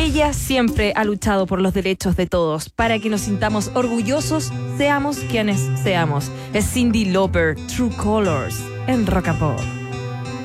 Ella siempre ha luchado por los derechos de todos, para que nos sintamos orgullosos, seamos quienes seamos. Es Cyndi Lauper, True Colors, en Rock and Pop.